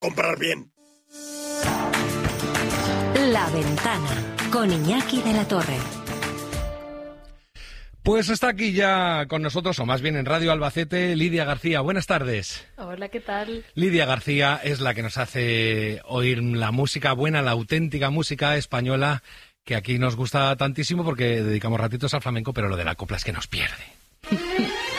comprar bien. La Ventana, con Iñaki de la Torre. Pues está aquí ya con nosotros, o más bien en Radio Albacete, Lidia García. Buenas tardes. Hola, ¿qué tal? Lidia García es la que nos hace oír la música buena, la auténtica música española, que aquí nos gusta tantísimo porque dedicamos ratitos al flamenco, pero lo de la copla es que nos pierde.